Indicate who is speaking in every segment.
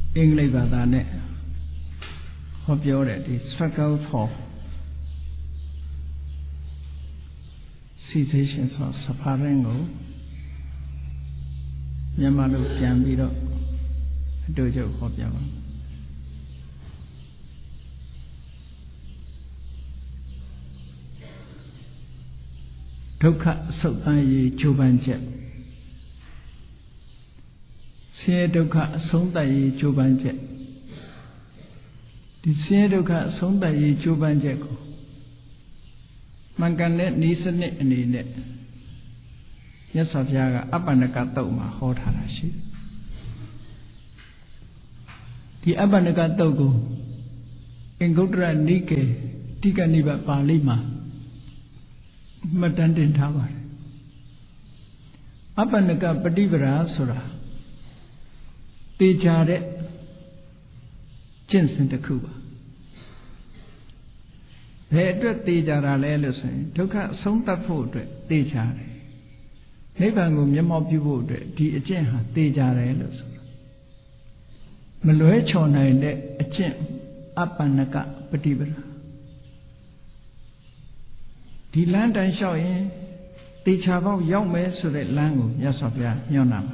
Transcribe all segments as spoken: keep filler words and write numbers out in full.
Speaker 1: အင်္ဂလိပ်ဘာသာနဲ့ဟောပြောတဲ့ဒီ struggle for cessation ဆို suffering ကိုမြန်မာလိုပြန်ပြီးတော့အတူတူဟောပြပါဒုက္ခဆုတ်သားရေးကြိုးပမ်းချက်ဆင်းရဲဒုက္ခအဆုံးသတ်ရေးကြိုးပမ်းချက်ဒီဆင်းရဲဒုက္ခအဆုံးသတ်ရေးကြိုးပမ်းချက်ကိုမှန်ကန်တဲ့ဤစနစ်အနေနဲ့မြတ်စွာဘုရားကအပ္ပန္နကသုတ်မှာဟောထားတာရှိတယ်ဒီအပ္ပန္နကသုတ်ကိုအင်္ဂုတ္တရနိကေတိကနိဗ္ဗာန်ပါဠိမှာမှတ်တမ်းတင်ထားပါတယ်အပ္ပန္နကပฏิပဒါဆိုတာတေချာတဲ့ကျင့်စဉ်တစ်ခုပါဘယ်အတွက်တေချာတာလဲလို့ဆိုရင်ဒုက္ခအဆုံးသတ်ဖို့အတွက်တေချာတယ်နိဗ္ဗာန်ကိုမျက်မှောက်ပြုဖို့အတွက်ဒီအကျင့်ဟာတေချာတယ်လို့ဆိုတာမလွဲချော်နိုင်တဲ့အကျင့်အပ္ပန္နကပฏิပဒါဒီလမ်းတိုင်းလျှောက်ရင်တေချာပေါက်ရောက်မယ်ဆိုတဲ့လမ်းကိုမြတ်စွာဘုရားညွှန်တာပါ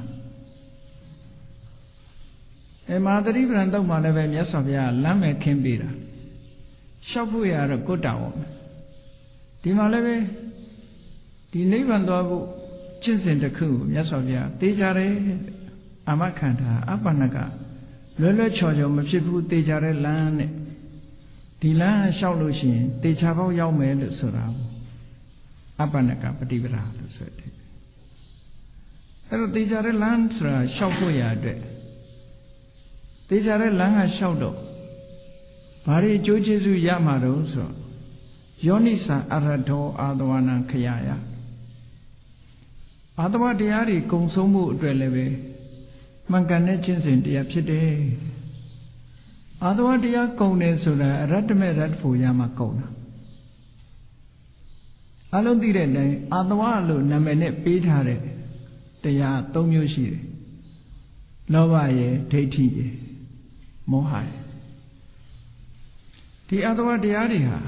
Speaker 1: အဲမဟာသတိပ္ပံတုတ်မှာလည်းပဲမြတ်စွာဘုရားလမ်းမဲ့ခင်းပေးတာလျှောက်ဖို့ရတော့ကိုယ်တောင်းအောင်ဒီမှာလည်းပဲဒီနိဗ္ဗာန်သွားဖို့ကျင့်စဉ်တစ်ခုကိုမြတ်စွာဘုရားတေချာတယ်အာမခံတာအပ္ပန္နကလွယ်လွယ်ချော်ချော်မဖြစ်ဘူးတေချာတဲ့လမ်းနဲ့ဒီလမ်းလျှောက်လို့ရှိရင်တေချာပေါက်ရောက်မယ်လို့ဆိုတာအပ္ပန္နကပฏิပဒါလို့ဆိုတယ်အဲ့တော့တေချာတဲ့လမ်းဆိုတာလျှောက်ဖို့ရအတွက်တေချာတဲ့လမ်းကလျှောက်တော့ဘာတွေအကျိုးကျေးဇူးရမှာတော့ဆိုတော့ယောနိသအရထောအာသဝနာခရယအာသဝတရားတွေကုံဆုံးမှုအတွက်လည်းပဲမှန်ကန်တဲ့ကျင့်စဉ်တရားဖြစ်တယ်အာသဝတရားကုံတယ်ဆိုတာအရတ္တမေရတ္တဖို့ရမှာကုံတာအလုံးသိတဲ့အတိုင်းအာသဝလို့နာမည်နဲ့ပေးထားတဲ့တရား၃မျိုးရှိတယ်လောဘရယ်ဒိဋ္ဌိရယ်မောဟရယ်ဒီအာသဝတရားတွေဟာ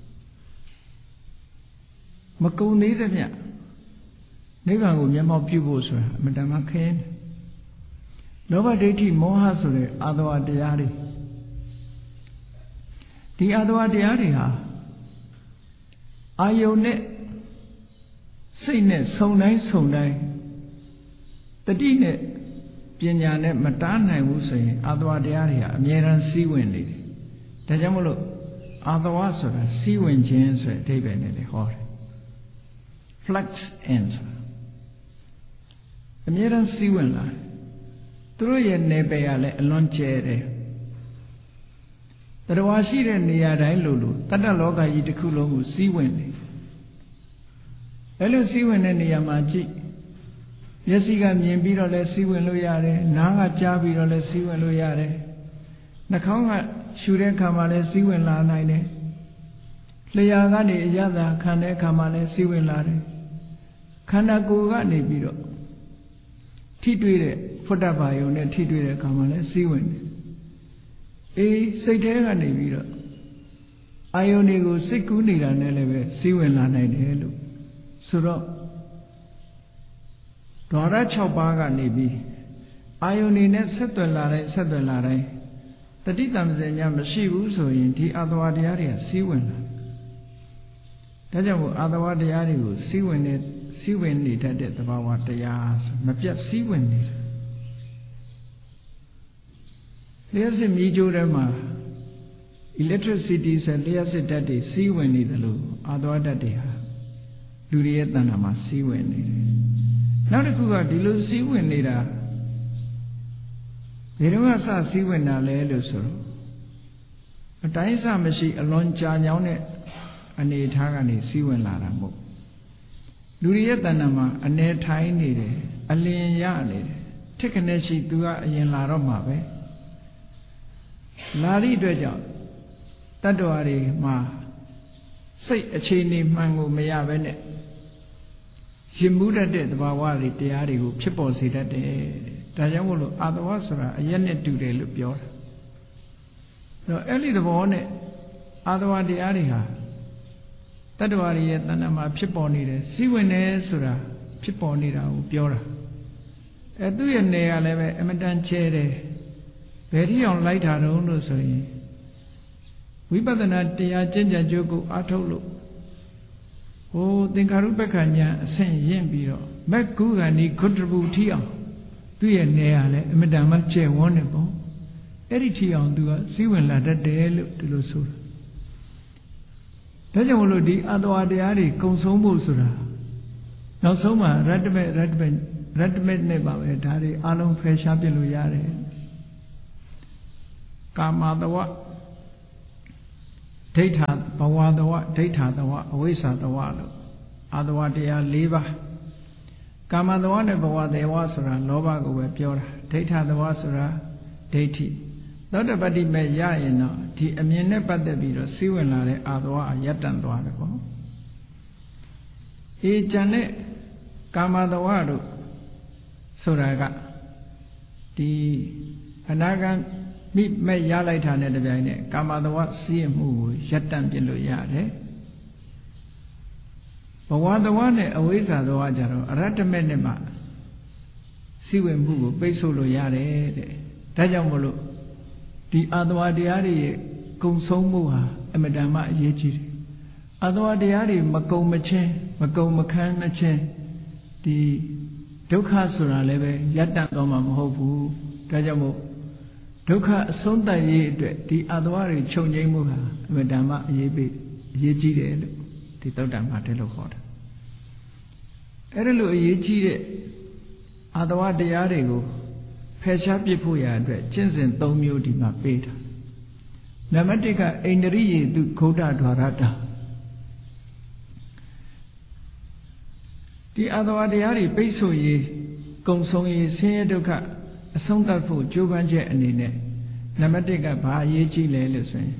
Speaker 1: မကုံသေးတဲ့မြတ်နိဗ္ဗာန်ကိုမျက်မှောက်ပြုဖို့ဆိုတာအမှန်တမ်းခင်းတယ်လောဘဒိဋ္ဌိမောဟဆိုတဲ့အာသဝတရားတွေဒီအာသဝတရားတွေဟာအာယုန်နဲ့စိတ်နဲ့ဆုံတိုင်းဆုံတိုင်းတတိနဲ့ပညာနဲ့မတားနိုင်ဘူးဆိုရင်အာသဝတရားတွေဟာအမြဲတမ်းစည်းဝင်နေတယ်ဒါကြောင့်မလို့အာသဝဆိုတာစည်းဝင်ခြင်းဆိုတဲ့အဓိပ္ပာယ်နဲ့လည်းဟောတယ် flux in အမြဲတမ်းစည်းဝင်လာသူတို့ရဲ့နယ်ပယ်ကလည်းအလွန်ကျဲတယ်တရဝါရှိတဲ့နေရာတိုင်းလို့လို့တတ္တလောကကြီးတစ်ခုလုံးကိုစီးဝင်နေအဲလိုစီးဝင်တဲ့နေရာမှာကြည့်မျက်စိကမြင်ပြီးတော့လည်းစီးဝင်လို့ရတယ်နားကကြားပြီးတော့လည်းစီးဝင်လို့ရတယ်နှာခေါင်းကရှူတဲ့အခါမှာလည်းစီးဝင်လာနိုင်တယ်လျှာကနေအရသာခံတဲ့အခါမှာလည်းစီးဝင်လာတယ်ခန္ဓာကိုယ်ကနေပြီးတော့ထိတွေ့တဲ့ဖွတ်တဘာယုံနဲ့ထိတွေ့တဲ့အခါမှာလည်းစီးဝင်တယ်အေးစိတ်ထဲကနေပြီးတော့အာယုန်တွေကိုစိတ်ကူးနေတာနဲ့လည်းပဲစီးဝင်လာနိုင်တယ်လို့ဆိုတော့ဓဝရ၆ပါးကနေပြီးအာယုန်တွေနဲ့ဆက်သွယ်လာတဲ့ဆက်သွယ်လာတဲ့တတိတံစင်ညာမရှိဘူးဆိုရင်ဒီအာသဝတရားတွေကစီးဝင်လာဒါကြောင့်မို့အာသဝတရားတွေကိုစီးဝင်နေစီးဝင်နေတတ်တဲ့သဘာဝတရားဆိုမပြတ်စီးဝင်နေတာလျှပ်စစ်မီးကြိုးထဲမှာ electricity ဆိုလျှပ်စစ်ဓာတ်တွေစီးဝင်နေတယ်လို့အာသဝဓာတ်တွေဟာလူတွေရဲ့တဏ္ဍာမှာစီးဝင်နေတယ်နောက်တစ်ခုကဒီလိုစီးဝင်နေတာဘယ်တော့မှစစီးဝင်တာလဲလို့ဆိုတော့အတိုင်းအဆမရှိအလွန်ကြာညောင်းတဲ့အနေအထားကနေစီးဝင်လာတာမဟုတ်လူတွေရဲ့တဏ္ဍာမှာအနေထိုင်နေတယ်အလင်းရနေတယ်ထက်ခနဲ့ရှိသူကအရင်လာတော့မှာပဲလာသည့်အတွက်ကြောင့်တတ္တဝါတွေမှာစိတ်အခြေအနေမှန်ကိုမရဘဲနဲ့ရင်မှုတတ်တဲ့သဘာဝတွေတရားတွေကိုဖြစ်ပေါ်စေတတ်တယ်ဒါကြောင့်မို့လို့အာတဝဆိုတာအရက်နဲ့တူတယ်လို့ပြောတာတော့အဲ့ဒီသဘောနဲ့အာတဝတရားတွေဟာတတ္တဝါတွေရဲ့တဏ္ဍာမှာဖြစ်ပေါ်နေတယ်စီဝင်နေဆိုတာဖြစ်ပေါ်နေတာကိုပြောတာအဲသူ့ရဲ့နေရာလည်းပဲအမတန်ကျဲတယ်ဘယ်ထိအောင်လိုက်တာတုံးလို့ဆိုရင်ဝိပဿနာတရားကျင့်ကြံကြိုးကိုအားထုတ်လို့ဟိုသင်္ခါရုပ္ပခဏ်ညာအဆင့်ရင့်ပြီးတော့မက်ကုဂန္ဒီခုတ္တဘူထီအောင်သူ့ရဲ့နေရာလည်းအမတန်မှကျဲဝန်းနေပေါ့အဲ့ဒီထီအောင်သူကစီးဝင်လာတတ်တယ်လို့ဒီလိုဆိုတာဒါကြောင့်မလို့ဒီအတ္တဝါတရားတွေကုံဆုံးဖို့ဆိုတာနောက်ဆုံးမှာရတ္တမေရတ္တမေရတ္တမေနဲ့ပါပဲဒါတွေအလုံးဖယ်ရှားပြလို့ရတယ်ကာမတဝဒိဋ္ဌာဘဝတဝဒိဋ္ဌာတဝအဝိဇ္ဇာတဝလို့အတ္တဝတရား၄ပါးကာမတဝနဲ့ဘဝတဝဆိုတာလောဘကိုပဲပြောတာဒိဋ္ဌာတဝဆိုတာဒိဋ္ဌိသောတပတ္တိမဲ့ရရင်တော့ဒီအမြင်နဲ့ပတ်သက်ပြီးတော့စီးဝင်လာတဲ့အာတဝအယတ္တန်သွားတယ်ပေါ့အေးကျန်တဲ့ကာမတဝတို့ဆိုတာကဒီအနာဂတ်မိမဲ့ရလိုက်တာနဲ့တပြိုင်နက်ကာမတဝစီးမှုကိုရပ်တန့်ပြလို့ရတယ်ဘဝတဝနဲ့အဝိဇ္ဇာတဝကြတော့အရတ္တမေနဲ့မှစီးဝင်မှုကိုပိတ်ဆို့လို့ရတယ်တဲ့ဒါကြောင့်မလို့ဒီအာတဝတရားတွေရဲ့ကုံဆုံးမှုဟာအမတန်မှအရေးကြီးတယ်အာတဝတရားတွေမကုံမချင်းမကုံမခန်းမချင်းဒီဒုက္ခဆိုတာလည်းပဲရပ်တန့်တော့မှာမဟုတ်ဘူးဒါကြောင့်မို့ဒုက္ခအဆုံးသတ်ရေးအတွက်ဒီအာတဝတွေချုပ်ငြိမ်းမှုဟာအမတန်မှအရေးပေးအရေးကြီးတယ်လို့ဒီသုတ္တံမှာတည်းလို့ခေါ်တယ်အဲ့ဒါလိုအရေးကြီးတဲ့အာတဝတရားတွေကိုဖယ်ရှားပြစ်ဖို့ရအတွက်ကျင့်စဉ်၃မျိုးဒီမှာပေးတာနံပါတ်၁ကအိန္ဒြိယေတုဂௌတဒွါရတဒီအာတဝတရားတွေပိတ်ဆို့ရေးကုံဆုံးရေးဆင်းရဲဒုက္ခအဆုံးသတ်ဖို့ကြိုးပမ်းချက်အနေနဲ့နံပါတ်၁ကဘာအရေးကြီးလဲလို့ဆိုရင်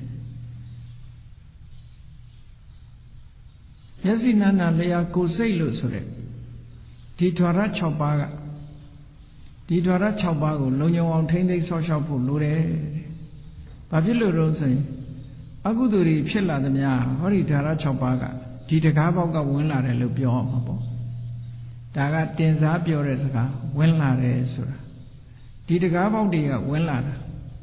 Speaker 1: မျက်စိနာနာလျာကိုယ်စိတ်လို့ဆိုတဲ့ဒီဓဝရ၆ပါးကဒီဓဝရ၆ပါးကိုလုံခြုံအောင်ထိမ့်သိမ်းဆောက်ရှောက်ဖို့လိုတယ်။ဘာဖြစ်လို့လဲဆိုရင်အကုသိုလ်တွေဖြစ်လာသမျှဟောဒီဓဝရ၆ပါးကဒီတကားပေါက်ကဝင်လာတယ်လို့ပြောအောင်မှာပေါ့။ဒါကတင်စားပြောတဲ့စကားဝင်လာတယ်ဆိုတာဒီတကားပေါက်တွေကဝင်လာတာ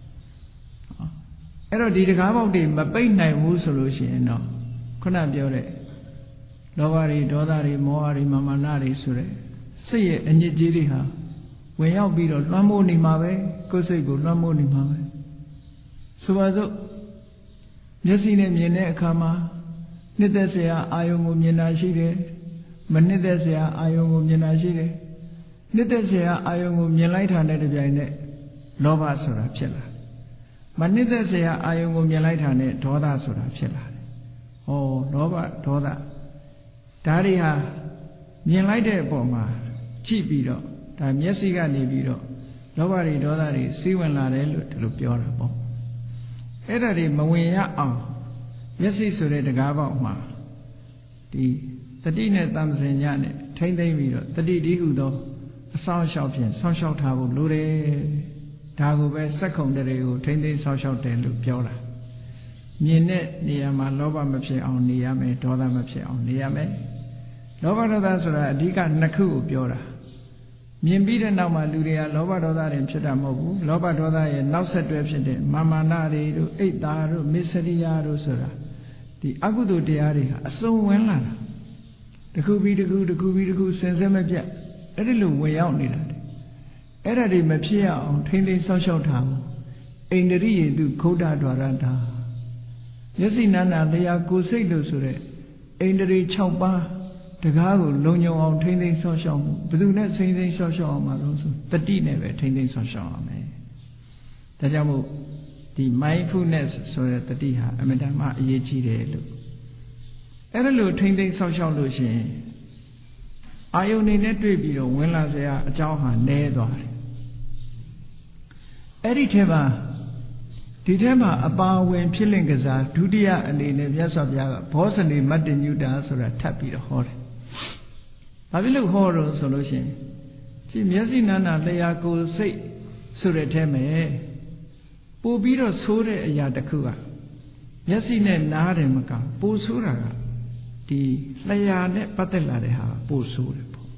Speaker 1: ။အဲ့တော့ဒီတကားပေါက်တွေမပိတ်နိုင်ဘူးဆိုလို့ရှိရင်တော့ခုနပြောတဲ့လောဘတွေဒေါသတွေမောဟတွေမာမာနတွေဆိုတဲ့စိတ်ရဲ့အညစ်အကြေးတွေဟာဝင်ရောက်ပြီးတော့လွှမ်းမိုးနေမှာပဲကိုယ်စိတ်ကိုလွှမ်းမိုးနေမှာပဲဆိုပါစို့မျက်စိနဲ့မြင်တဲ့အခါမှာနှစ်သက်စရာအာယုံကိုမြင်တာရှိတယ်မနှစ်သက်စရာအာယုံကိုမြင်တာရှိတယ်နှစ်သက်စရာအာယုံကိုမြင်လိုက်တာနဲ့တပြိုင်နက်လောဘဆိုတာဖြစ်လာမနှစ်သက်စရာအာယုံကိုမြင်လိုက်တာနဲ့ဒေါသဆိုတာဖြစ်လာတယ်ဟောလောဘဒေါသဒါတွေဟာမြင်လိုက်တဲ့အပေါ်မှာကြည့်ပြီးတော့ဒါမျက်စိကနေပြီးတော့လောဘတွေဒေါသတွေစီးဝင်လာတယ်လို့ဒီလိုပြောတာပေါ့အဲ့ဒါတွေမဝင်ရအောင်မျက်စိဆိုတဲ့တကားပေါက်မှာဒီတတိနဲ့တမ္ပစင်ညနဲ့ထိမ့်သိမ့်ပြီးတော့တတိဒီဟုသောအဆောင်အရှောက်ဖြင့်ဆောင်းရှောက်ထားဖို့လိုတယ်ဒါကိုပဲစက္ခုံတရေကိုထိမ့်သိမ့်ဆောင်းရှောက်တယ်လို့ပြောတာမြင်တဲ့နေရာမှာလောဘမဖြစ်အောင်နေရမယ်ဒေါသမဖြစ်အောင်နေရမယ်လောဘဒေါသဆိုတာအဓိကနှစ်ခုကိုပြောတာမြင်ပြီးတဲ့နောက်မှာလူတွေကလောဘဒေါသတွေဖြစ်တာမဟုတ်ဘူးလောဘဒေါသရဲ့နောက်ဆက်တွဲဖြစ်တဲ့မာမာနတွေတို့အိတ်သားတို့မစ္စရိယတို့ဆိုတာဒီအကုသိုလ်တရားတွေဟာအစုံဝင်လာတာတစ်ခုပြီးတစ်ခုတစ်ခုပြီးတစ်ခုစင်စစ်မပြတ်အဲ့ဒီလိုဝင်ရောက်နေတာအဲ့ဒါတွေမဖြစ်ရအောင်ထိမ့်သိမ်းဆောက်ရှောက်ထားဖို့အိန္ဒြိယေတုဂௌတဒွါရတမျက်စိနာနာလျာကိုယ်စိတ်လို့ဆိုတဲ့အိန္ဒြေ၆ပါးတကားကိုလုံခြုံအောင်ထိမ့်သိမ်းဆောက်ရှောက်မှုဘယ်သူနဲ့ထိမ့်သိမ်းဆောက်ရှောက်အောင်မှာလို့ဆိုတတိနဲ့ပဲထိမ့်သိမ်းဆောက်ရှောက်အောင်မယ်ဒါကြောင့်မို့ဒီ mindfulness ဆိုတဲ့တတိဟာအမြဲတမ်းအရေးကြီးတယ်လို့အဲ့ဒါလို့ထိမ့်သိမ်းဆောက်ရှောက်လို့ရှိရင်အာယုန်နေနဲ့တွေ့ပြီးတော့ဝင်လာစရာအကြောင်းဟာနည်းသွားတယ်အဲ့ဒီထဲမှာဒီထဲမှာအပါဝင်ဖြစ်လင့်ကစားဒုတိယအနေနဲ့မြတ်စွာဘုရားကဘောဇနေမတ္တညုတာဆိုတာထပ်ပြီးတော့ဟောတယ်။ဘာဖြစ်လို့ဟောတော့ဆိုလို့ရှိရင်ဒီမျက်စိနာနာလျှာကိုယ်စိတ်ဆိုတဲ့ထဲမှာပို့ပြီးတော့ဆိုးတဲ့အရာတစ်ခုကမျက်စိနဲ့နားတယ်မကပို့ဆိုးတာကဒီလျှာနဲ့ပတ်သက်လာတဲ့ဟာပို့ဆိုးတယ်ပေါ့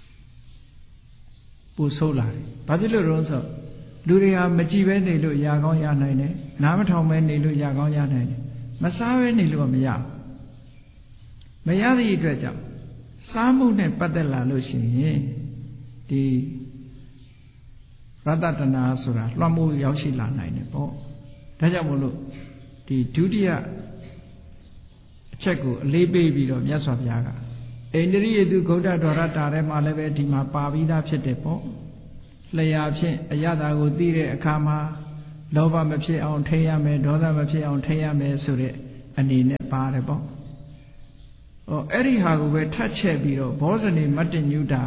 Speaker 1: ပို့ဆိုးလာတယ်ဘာဖြစ်လို့လဲဆိုလူတွေဟာမကြည့်ပဲနေလို့ຢာကောင်းရနိုင်တယ်နားမထောင်ပဲနေလို့ຢာကောင်းရနိုင်တယ်မစားပဲနေလို့မရဘူးမရသည့်အတွက်ကြောင့်စားမှုနဲ့ပတ်သက်လာလို့ရှိရင်ဒီရတ္တတနာဆိုတာလွှမ်းမိုးရောက်ရှိလာနိုင်တယ်ပေါ့ဒါကြောင့်မို့လို့ဒီဒုတိယအချက်ကိုအလေးပေးပြီးတော့မြတ်စွာဘုရားကအိန္ဒြိယတုဂௌတ္တဒေါရတာထဲမှာလည်းပဲဒီမှာပါပြီးသားဖြစ်တယ်ပေါ့လျှာဖြင့်အယတာကိုသိတဲ့အခါမှာလောဘမဖြစ်အောင်ထိန်းရမယ်ဒေါသမဖြစ်အောင်ထိန်းရမယ်ဆိုတဲ့အနေနဲ့ပါတယ်ပေါ့ဟောအဲ့ဒီဟာကိုပဲထပ်ချက်ပြီးတော့ဘောဇနေမတ္တညုတာ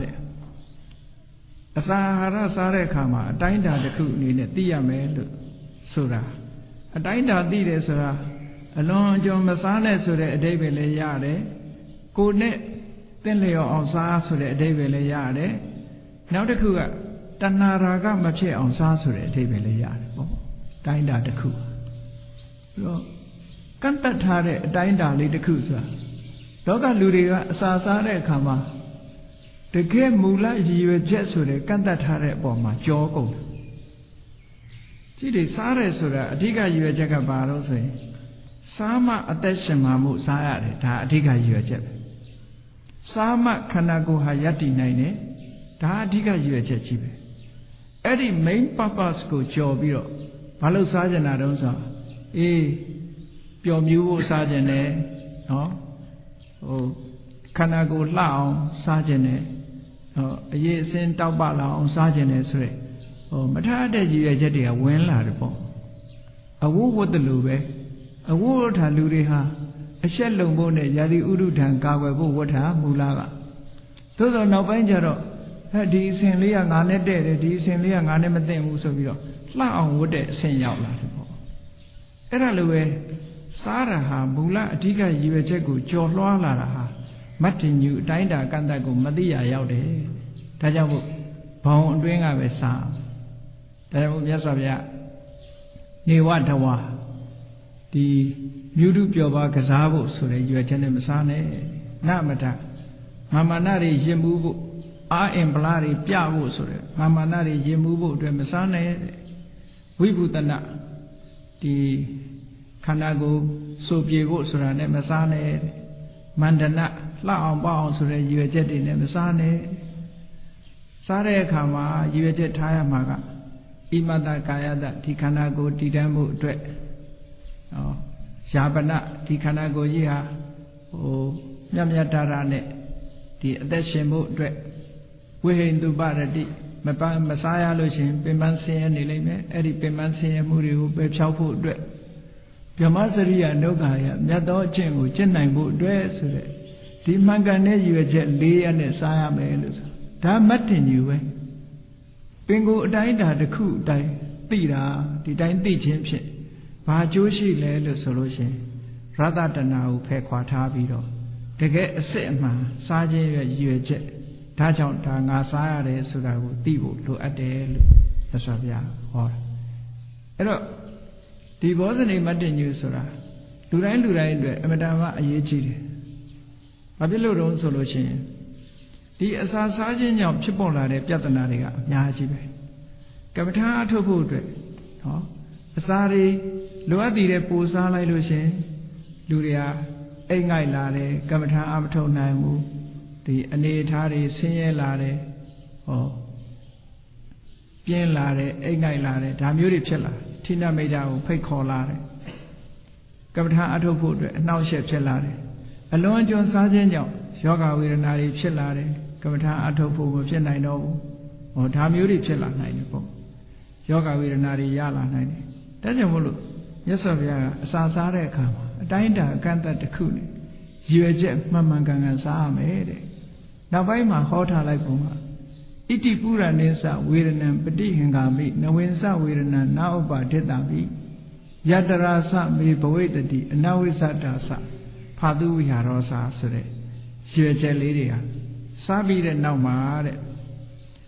Speaker 1: တဲ့အစာအာဟာရစားတဲ့အခါမှာအတိုင်းအတာတစ်ခုအနေနဲ့သိရမယ်လို့ဆိုတာအတိုင်းအတာသိတယ်ဆိုတာအလွန်အကျွံမစားနဲ့ဆိုတဲ့အဓိပ္ပာယ်လည်းရတယ်ကိုယ်နဲ့သင်လျော်အောင်စားဆိုတဲ့အဓိပ္ပာယ်လည်းရတယ်နောက်တစ်ခုကတဏှာရာဂမဖြစ်အောင်စားဆိုတဲ့အဓိပ္ပာယ်လည်းရတယ်ပေါ့တိုင်းအတာတစ်ခုပြီးတော့ကန့်တတ်ထားတဲ့အတိုင်းအတာလေးတစ်ခုဆိုတာလောကလူတွေကအစာစားတဲ့အခါမှာတကယ်မူလရည်ရွယ်ချက်ဆိုတဲ့ကန့်တတ်ထားတဲ့အပေါ်မှာကြောကုန်တယ်ကြည့်တယ်စားတယ်ဆိုတာအဓိကရည်ရွယ်ချက်ကဘာလို့ဆိုရင်စားမှအသက်ရှင်မှာမှုစားရတယ်ဒါအဓိကရည်ရွယ်ချက်ပဲစားမှခန္ဓာကိုယ်ဟာယက်တည်နိုင်တယ်ဒါအဓိကရည်ရွယ်ချက်ကြီးပဲအဲ့ဒီ main purpose ကိုကြော်ပြီးတော့ဘာလို့စားကြတာတုံးဆိုအေးပျော်မြူးဖို့စားကြတယ်နော်ဟိုခန္ဓာကိုယ်လှအောင်စားကြတယ်ဟောအရေးအစင်းတောက်ပလာအောင်စားကြတယ်ဆိုရယ်ဟိုမထားတဲ့ရည်ရွယ်ချက်တွေကဝင်လာတယ်ပေါ့အဝတ်ဝတ်တယ်လို့ပဲအဝတ်ဝတ်ထားလူတွေဟာအရှက်လုံဖို့နဲ့ယာတိဥဒုထံကာကွယ်ဖို့ဝတ်ထားမူလာကသို့သောနောက်ပိုင်းကျတော့အဲဒီအစဉ်လေးကငါနဲ့တဲ့တယ်ဒီအစဉ်လေးကငါနဲ့မသိဘူးဆိုပြီးတော့လှအောင်ဝတ်တဲ့အစဉ်ရောက်လာတယ်ပေါ့အဲ့ဒါလိုပဲစားတာဟာမူလအဓိကရည်ရွယ်ချက်ကိုကြော်လွှားလာတာဟာမတ္တညုအတိုင်းတာကန့်တတ်ကိုမသိရရောက်တယ်ဒါကြောင့်မို့ဘောင်အတွင်းကပဲစားဒါကြောင့်မို့မြတ်စွာဘုရားနေဝတဝါဒီမြုဒုပြောပါကစားဖို့ဆိုတဲ့ရွယ်ချက်နဲ့မစားနဲ့နမတမာမနာတွေရင်မှုဖို့အာအင်ပလာတွေပြဖို့ဆိုတဲ့မာမနာတွေရင်မှုဖို့အတွက်မစားနဲ့ဝိဗုတနာဒီခန္ဓာကိုယ်စိုးပြေဖို့ဆိုတာနဲ့မစားနဲ့မန္တနာလှအောင်ပေါ့အောင်ဆိုတဲ့ရွယ်ချက်တွေနဲ့မစားနဲ့စားတဲ့အခါမှာရွယ်ချက်ထားရမှာကဣမတကာယတဒီခန္ဓာကိုယ်တည်တံ့မှုအတွက်ဟောယာပနဒီခန္ဓာကိုယ်ကြီးဟာဟိုမြတ်မြတ်တာတာနဲ့ဒီအသက်ရှင်ဖို့အတွက်ဝိဟိန္တုပရတိမပန်းမစားရလို့ရှင်ပင်ပန်းဆင်းရဲနေလိမ့်မယ်အဲ့ဒီပင်ပန်းဆင်းရဲမှုတွေကိုပယ်ဖြောက်ဖို့အတွက်ဗြဟ္မစရိယဒုက္ခရမြတ်သောအကျင့်ကိုကျင့်နိုင်ဖို့အတွက်ဆိုတဲ့ဒီမှန်ကန်တဲ့ရည်ရွယ်ချက်၄ရက်နဲ့စားရမယ်လို့ဆိုဒါမတ်တင်ယူပဲပင်ကိုယ်အတိုင်းအတာတစ်ခုအတိုင်းသိတာဒီတိုင်းသိခြင်းဖြင့်ဘာကျိုးရှိလဲလို့ဆိုလို့ရှင်ရတ္တတနာကိုဖယ်ခွာထားပြီးတော့တကယ်အစစ်အမှန်စားခြင်းရဲ့ရည်ရွယ်ချက်ဒါကြောင့်ဒါငါစားရတယ်ဆိုတာကိုသိဖို့လိုအပ်တယ်လို့သက်စွာပြဟောတာအဲ့တော့ဒီဘောဇနေမတ္တညုဆိုတာလူတိုင်းလူတိုင်းအတွက်အမတန်မှအရေးကြီးတယ်။ဘာဖြစ်လို့တုံးဆိုလို့ရှိရင်ဒီအစာစားခြင်းကြောင့်ဖြစ်ပေါ်လာတဲ့ပြဿနာတွေကအများကြီးပဲ။ကမ္မထာအထုတ်ဖို့အတွက်ဟောအစာတွေလိုအပ်တဲ့ပိုစားလိုက်လို့ရှိရင်လူတွေကအိမ်ငိုက်လာတယ်ကမ္မထာအမထုတ်နိုင်ဘူးဒီအနေအထားတွေဆင်းရဲလာတယ်ဟောပြင်းလာတယ်အိမ်ငိုက်လာတယ်ဒါမျိုးတွေဖြစ်လာတယ်ထိနမိတ်တာကိုဖိတ်ခေါ်လာတယ်ကမ္မထာအထုတ်ဖို့အတွက်အနှောက်အယှက်ဖြစ်လာတယ်အလွန်အကျွံစားခြင်းကြောင့်ယောဂဝေဒနာတွေဖြစ်လာတယ်ကမ္မထာအထုတ်ဖို့မဖြစ်နိုင်တော့ဘူးဟောဒါမျိုးတွေဖြစ်လာနိုင်တယ်ပေါ့ယောဂဝေဒနာတွေရလာနိုင်တယ်ဒါကြောင့်မို့လို့မြတ်စွာဘုရားကအစာစားတဲ့အခါမှာအတိုင်းအတာအကန့်အသတ်တစ်ခုနဲ့ရည်ရွယ်ချက်မှန်မှန်ကန်ကန်စားရမယ်တဲ့နောက်ပိုင်းမှာဟောထားလိုက်ပုံကဣတိပုရဏိသဝေဒနံပฏิဟင်္ဂာမိနဝိသဝေဒနံနာဥပဒေတ္တမိယတရာသမေဘဝိတတိအနဝိသတာသဖာတုဝိဟာရောစာဆိုတဲ့ရွယ်ချက်လေးတွေဟာစားပြီးတဲ့နောက်မှာတဲ့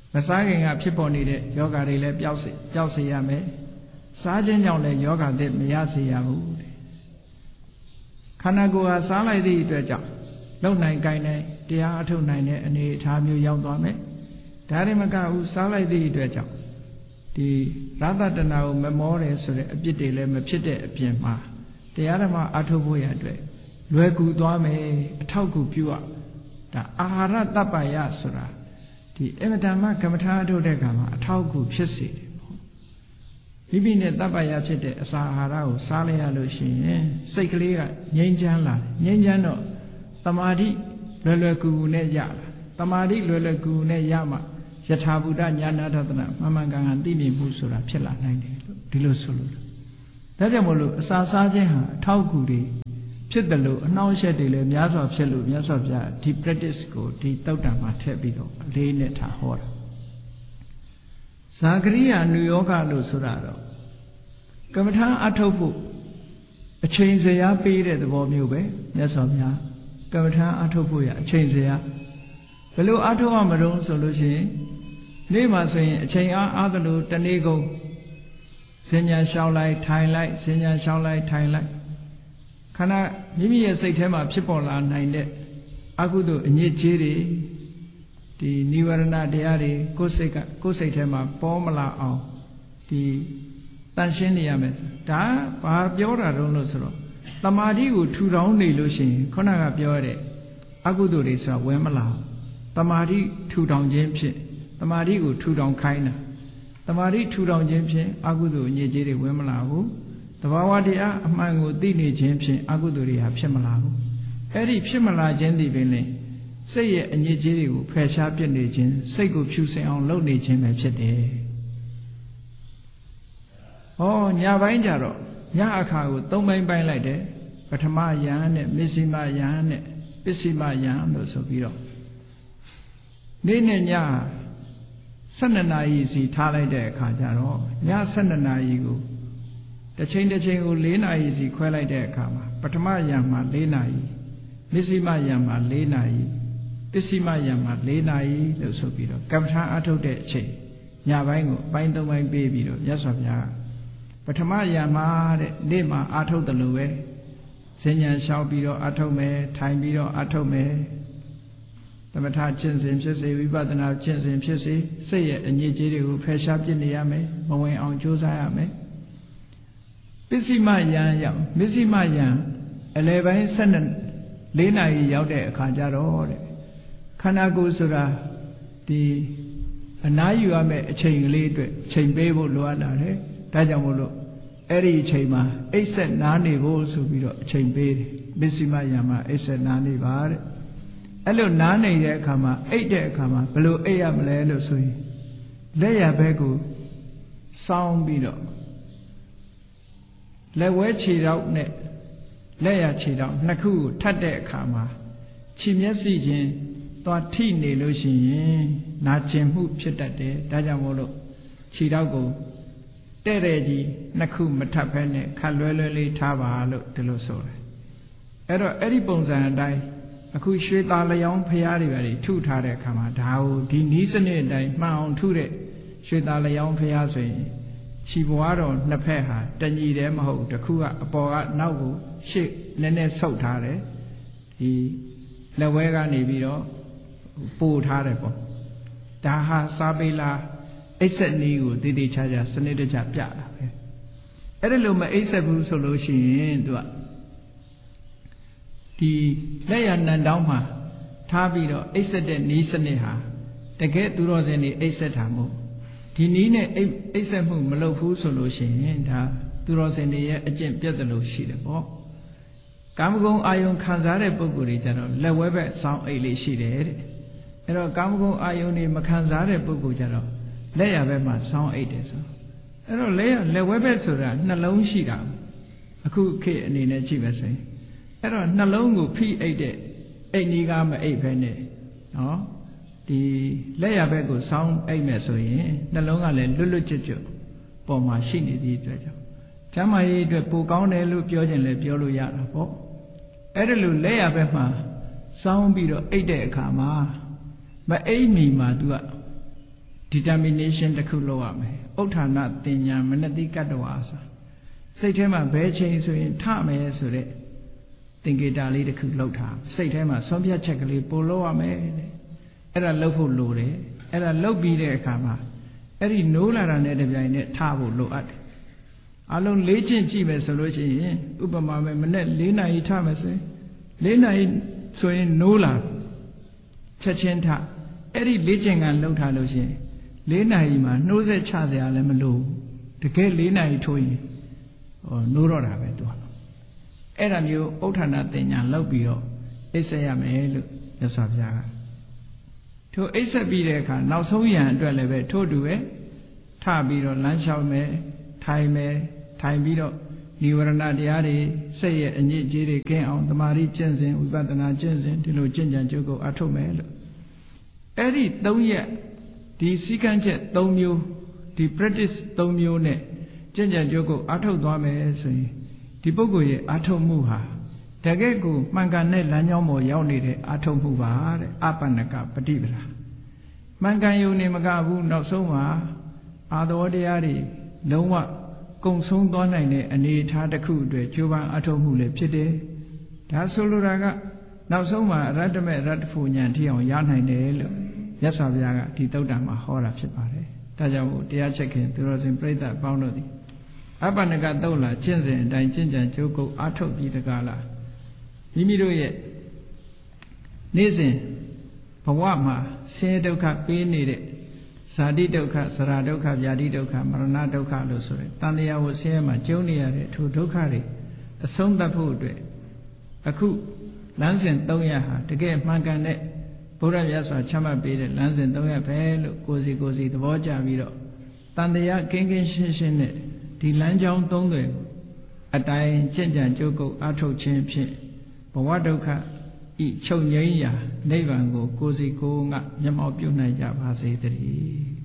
Speaker 1: မစားခင်ကဖြစ်ပေါ်နေတဲ့ယောဂတွေလည်းပျောက်စေပျောက်စေရမယ်စားခြင်းကြောင့်လည်းယောဂတဲ့မရစေရဘူးခန္ဓာကိုယ်ဟာစားလိုက်သည့်အတွက်ကြောင့်လုံနိုင်ကိုင်းနိုင်တရားအထုတ်နိုင်တဲ့အနေအထားမျိုးရောက်သွားမယ်ဒါရမကဘူးစားလိုက်သည့်အတွက်ကြောင့်ဒီရသတနာကိုမမောတယ်ဆိုတဲ့အပြစ်တွေလည်းမဖြစ်တဲ့အပြင်မှာတရားဓမ္မအထုတ်ဖို့ရအတွက်လွယ်ကူသွားမယ်အထောက်ကူပြုရဒါအာဟာရတပ္ပယဆိုတာဒီအမတန်မှကမ္မထာအထုတ်တဲ့အခါမှာအထောက်ကူဖြစ်စေတယ်မိမိနဲ့တပ္ပယဖြစ်တဲ့အစာအာဟာရကိုစားလိုက်ရလို့ရှိရင်စိတ်ကလေးကငြိမ်းချမ်းလာငြိမ်းချမ်းတော့သမာဓိလွယ်လွယ်ကူကူနဲ့ရလာသမာဓိလွယ်လွယ်ကူကူနဲ့ရမှယထာဘုဒ္ဓညာနာထသနာမမှန်ကန်ကန်သိမြင်မှုဆိုတာဖြစ်လာနိုင်တယ်လို့ဒီလိုဆိုလို့ဒါကြောင့်မို့လို့အစာစားခြင်းဟာအထောက်အကူတွေဖြစ်တယ်လို့အနှောင့်အယှက်တွေလည်းများစွာဖြစ်လို့မြတ်စွာဘုရားဒီ practice ကိုဒီတောက်တံမှာထည့်ပြီးတော့အလေးနဲ့ထားဟောတာဇာကရိယာနုယောဂလို့ဆိုတာတော့ကမ္မထာအထုတ်ဖို့အချိန်စရာပေးတဲ့သဘောမျိုးပဲမြတ်စွာဘုရားကမ္မထာအထုတ်ဖို့ရအချိန်စရာဘယ်လိုအထုတ်ရမလို့ဆိုလို့ရှိရင်နေ့မှာဆိုရင်အချိန်အားအားသလိုတနေ့ကုန်စဉ္ညာရှောင်းလိုက်ထိုင်လိုက်စဉ္ညာရှောင်းလိုက်ထိုင်လိုက်ခန္ဓာမိမိရဲ့စိတ်ထဲမှာဖြစ်ပေါ်လာနိုင်တဲ့အကုသိုလ်အညစ်အကြေးတွေဒီနိဝရဏတရားတွေကိုယ်စိတ်ကကိုယ်စိတ်ထဲမှာပေါ်မလာအောင်ဒီတန်ရှင်းနေရမယ်ဒါဘာပြောတာတုံးလို့ဆိုတော့တမာတိကိုထူထောင်နေလို့ရှိရင်ခုနကပြောရတဲ့အကုသိုလ်တွေဆိုတာဝင်မလာတမာတိထူထောင်ခြင်းဖြင့်တမာတိကိုထူထောင်ခိုင်းတာတမာတိထူထောင်ခြင်းဖြင့်အကုသိုလ်အညစ်အကြေးတွေဝင်မလာဘူးတဘာဝတရားအမှန်ကိုသိနေခြင်းဖြင့်အကုသိုလ်တွေဟာဖြစ်မလာဘူးအဲ့ဒီဖြစ်မလာခြင်းဒီပင်လေစိတ်ရဲ့အညစ်အကြေးတွေကိုဖယ်ရှားပြစ်နေခြင်းစိတ်ကိုဖြူစင်အောင်လုပ်နေခြင်းပဲဖြစ်တယ်ဟောညပိုင်းကြတော့ညအခါကိုသုံးပိုင်းပိုင်းလိုက်တယ်ပထမယံနဲ့မစ္စည်းမယံနဲ့ပစ္စည်းမယံလို့ဆိုပြီးတော့နေ့နဲ့ညဆယ်နှစ်နာရီစီထားလိုက်တဲ့အခါကျတော့ညဆယ်နှစ်နာရီကိုတစ်ချိန်တစ်ချိန်ကိုလေးနာရီစီခွဲလိုက်တဲ့အခါမှာပထမယံမှာလေးနာရီမစ္စည်းမယံမှာလေးနာရီပစ္စည်းမယံမှာလေးနာရီလို့ဆိုပြီးတော့ကမ္မထာအထုတ်တဲ့အချိန်ညပိုင်းကိုအပိုင်းသုံးပိုင်းပေးပြီးတော့မြတ်စွာဘုရားပထမယံမှာတဲ့နေ့မှာအထုတ်တယ်လို့ပဲစဉ္ညာလျှောက်ပြီးတော့အထုတ်မယ်ထိုင်ပြီးတော့အထုတ်မယ်သမထကျင့်စဉ်ဖြစ်စေဝိပဿနာကျင့်စဉ်ဖြစ်စေစိတ်ရဲ့အညစ်အကြေးတွေကိုဖယ်ရှားပြစ်နေရမယ်မဝင်အောင်ကြိုးစားရမယ်ပစ္စည်းမယံရောက်မစ္စည်းမယံအလယ်ပိုင်းဆက်လေးနာရီရောက်တဲ့အခါကျတော့တဲ့ခန္ဓာကိုယ်ဆိုတာဒီအနားယူရမယ့်အချိန်ကလေးအတွက်ချိန်ပေးဖို့လိုအပ်လာတယ်ဒါကြောင့်မို့လို့အဲ့ဒီအချိန်မှာအိပ်ဆက်နားနေဖို့ဆိုပြီးတော့အချိန်ပေးတယ်မစ္စည်းမယံမှာအိပ်ဆက်နားနေပါတဲ့အဲ့လိုနားနေတဲ့အခါမှာအိပ်တဲ့အခါမှာဘယ်လိုအိပ်ရမလဲလို့ဆိုရင်လက်ရဘက်ကိုစောင်းပြီးတော့လက်ဝဲခြေထောက်နဲ့လက်ရခြေထောက်နှစ်ခုကိုထပ်တဲ့အခါမှာခြေမျက်စိချင်းသွားထိနေလို့ရှိရင်နာကျင်မှုဖြစ်တတ်တယ်ဒါကြောင့်မို့လို့ခြေထောက်ကိုတဲ့တဲ့ကြီးနှစ်ခုမထပ်ဖဲနဲ့ခတ်လွဲလွဲလေးထားပါလို့ဒီလိုဆိုတယ်အဲ့တော့အဲ့ဒီပုံစံအတိုင်းအခုရွှေသားလျောင်းဖျားတွေပဲထုထားတဲ့အခါမှာဒါကိုဒီနီးစနစ်အတိုင်းမှန်အောင်ထုတဲ့ရွှေသားလျောင်းဖျားဆိုရင်ခြေဘွားတော်နှစ်ဖက်ဟာတညီတည်းမဟုတ်တစ်ခုကအပေါ်ကနောက်ကိုရှေ့နည်းနည်းဆုပ်ထားတယ်ဒီလက်ဝဲကနေပြီးတော့ပို့ထားတယ်ပေါ့ဒါဟာစာပေလာအိပ်ဆက်နည်းကိုတည်တည်ချာချာစနစ်တကျပြတာပဲအဲ့ဒါလို့မအိပ်ဆက်ဘူးဆိုလို့ရှိရင်သူကဒီလက်ရနံတောင်းမှာထားပြီးတော့အိပ်ဆက်တဲ့နီးစနစ်ဟာတကယ်သူတော်စင်နေအိပ်ဆက်တာမဟုတ်ဒီနီးနဲ့အိပ်အိပ်ဆက်မှုမလုပ်ဘူးဆိုလို့ရှိရင်ဒါသူတော်စင်တွေရဲ့အကျင့်ပြတ်တယ်လို့ရှိတယ်ပေါ့ကာမဂုဏ်အာယုံခံစားတဲ့ပုဂ္ဂိုလ်တွေကြတော့လက်ဝဲဘက်စောင်းအိပ်လေးရှိတယ်တဲ့အဲ့တော့ကာမဂုဏ်အာယုံတွေမခံစားတဲ့ပုဂ္ဂိုလ်ကြတော့လက်ရဘက်မှာစောင်းအိပ်တယ်ဆိုအဲ့တော့လက်ရလက်ဝဲဘက်ဆိုတာနှလုံးရှိတာအခုခေတ်အနေနဲ့ကြည့်ပဲဆိုရင်အဲ့တော့နှလုံးကိုဖိအိပ်တဲ့အိတ်ကြီးကမအိပ်ဖဲနဲ့နော်ဒီလက်ရဘက်ကိုစောင်းအိပ်မယ်ဆိုရင်နှလုံးကလည်းလွတ်လွတ်ကျွတ်ကျွတ်ပေါ်မှာရှိနေသည့်အတွက်ကြောင့်ကျမ်းမာရေးအတွက်ပိုကောင်းတယ်လို့ပြောခြင်းလည်းပြောလို့ရတာပေါ့အဲ့ဒါလို့လက်ရဘက်မှာစောင်းပြီးတော့အိပ်တဲ့အခါမှာမအိပ်မီမှာ तू က determination တစ်ခုလုပ်ရမယ်ဥဋ္ဌာဏတင်ညာမနတိကတ္တဝါဆိုစိတ်ထဲမှာဘယ်ချိန်ဆိုရင်ထမယ်ဆိုတဲ့သင်္ကေတလေးတစ်ခုလုပ်ထားစိတ်ထဲမှာဆုံးဖြတ်ချက်ကလေးပို့လုပ်ရမယ်တဲ့အဲ့ဒါလုပ်ဖို့လိုတယ်အဲ့ဒါလုပ်ပြီးတဲ့အခါမှာအဲ့ဒီနိုးလာတာနဲ့တပြိုင်နက်ထဖို့လိုအပ်တယ်အလုံးလေးကျင့်ကြည့်မယ်ဆိုလို့ရှိရင်ဥပမာပဲမနေ့၄နာရီထမယ်ဆိုရင်၄နာရီဆိုရင်နိုးလာချက်ချင်းထအဲ့ဒီလေးကျင့်ကလှုပ်ထားလို့ရှိရင်၄နာရီမှာနှိုးဆက်ချစရာလည်းမလိုတကယ်၄နာရီထိုးရင်ဟောနိုးတော့တာပဲသူကအဲ့ဒါမျိုးဥဋ္ဌာဏတင်ညာလောက်ပြီးတော့အိပ်ဆက်ရမယ်လို့မြတ်စွာဘုရားကထိုအိပ်ဆက်ပြီးတဲ့အခါနောက်ဆုံးရန်အတွက်လည်းပဲထို့တူပဲထပြီးတော့လမ်းလျှောက်မယ်ထိုင်မယ်ထိုင်ပြီးတော့နိဝရဏတရားတွေစိတ်ရဲ့အညစ်အကြေးတွေကင်းအောင်တမာရီကျင့်စဉ်ဝိပဿနာကျင့်စဉ်ဒီလိုကျင့်ကြံကြိုးကိုအထုတ်မယ်လို့အဲ့ဒီ၃ရက်ဒီစည်းကမ်းချက်၃မျိုးဒီ practice ၃မျိုးနဲ့ကျင့်ကြံကြိုးကိုအထုတ်သွားမယ်ဆိုရင်ဒီပုဂ္ဂိုလ်ရဲ့အထုတ်မှုဟာတကယ့်ကိုမှန်ကန်တဲ့လမ်းကြောင်းပေါ်ရောက်နေတဲ့အထုတ်မှုပါတဲ့အပ္ပန္နကပฏิပဒါမှန်ကန်ယုံနေမကဘူးနောက်ဆုံးမှာအာသဝတရားတွေလုံးဝကုံဆုံးသွားနိုင်တဲ့အနေအထားတစ်ခုအတွက်ကြိုးပမ်းအထုတ်မှုလည်းဖြစ်တယ်ဒါဆိုလိုတာကနောက်ဆုံးမှာရတ္တမေရတ္တဖို့ဉာဏ်ထိအောင်ရနိုင်တယ်လို့မြတ်စွာဘုရားကဒီသုတ္တံမှာဟောတာဖြစ်ပါတယ်ဒါကြောင့်မို့တရားချက်ခင်သူတော်စင်ပြိဿပေါင်းတို့သည်အပ္ပန္နကသုတ်လာကျင့်စဉ်အတိုင်းကျင့်ကြံကြိုးကုပ်အထုတ်ပြီးတကားလားမိမိတို့ရဲ့နေ့စဉ်ဘဝမှာဆင်းရဲဒုက္ခပေးနေတဲ့ဇာတိဒုက္ခသရဒုက္ခဗျာတိဒုက္ခမရဏဒုက္ခလို့ဆိုတဲ့တန်တရားကိုဆင်းရဲမှာကျုံနေရတဲ့ထိုဒုက္ခတွေအဆုံးသတ်ဖို့အတွက်အခုလမ်းစဉ်၃ရပ်ဟာတကယ်မှန်ကန်တဲ့ဘုရားမြတ်စွာချမှတ်ပေးတဲ့လမ်းစဉ်၃ရပ်ပဲလို့ကိုယ်စီကိုယ်စီသဘောကျပြီးတော့တန်တရားကင်းကင်းရှင်းရှင်းနဲ့ဒီလမ်းကြောင်းသုံးတွေအတိုင်းကျင့်ကြံကြိုးကုပ်အထုတ်ခြင်းဖြင့်ဘဝဒုက္ခဤချုပ်ငြိမ်းရာနိဗ္ဗာန်ကိုကိုယ်စီကိုယ်ငါမျက်မှောက်ပြုနိုင်ကြပါစေတည်း